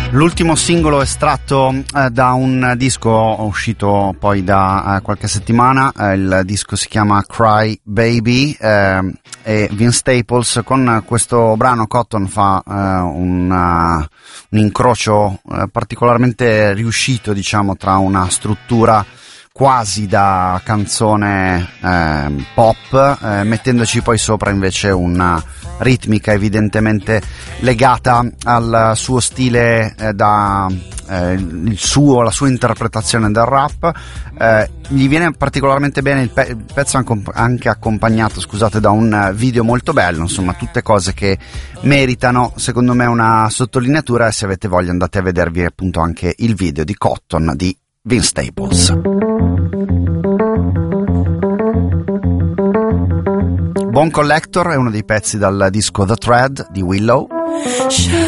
L'ultimo singolo estratto da un disco uscito poi da qualche settimana, il disco si chiama Cry Baby, e Vince Staples con questo brano Cotton fa un incrocio particolarmente riuscito, diciamo, tra una struttura quasi da canzone pop, mettendoci poi sopra invece una ritmica evidentemente legata al suo stile, la sua interpretazione del rap. Gli viene particolarmente bene il pezzo, anche accompagnato, scusate, da un video molto bello, insomma tutte cose che meritano secondo me una sottolineatura, e se avete voglia andate a vedervi appunto anche il video di Cotton di Vince Staples. Bone Collector è uno dei pezzi dal disco The Thread di Willow. Should